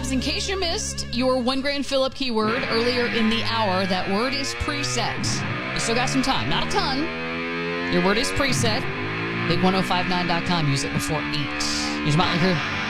Babs, in case you missed your one grand fill-up keyword earlier in the hour, that word is preset. You still got some time. Not a ton. Your word is preset. Big1059.com. Use it before 8. Here's Motley Crue.